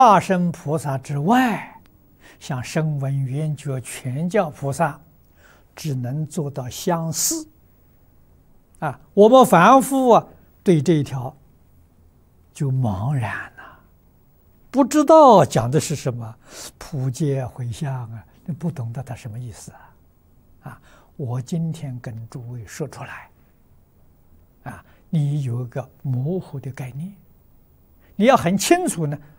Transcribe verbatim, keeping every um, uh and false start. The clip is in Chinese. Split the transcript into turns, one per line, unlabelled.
大乘菩萨之外，像声闻缘觉全教菩萨，只能做到相似。啊，我们凡夫啊，对这一条就茫然了，不知道讲的是什么，普皆回向啊，你不懂得它什么意思啊？啊，我今天跟诸位说出来，啊，你有一个模糊的概念，你要很清楚呢，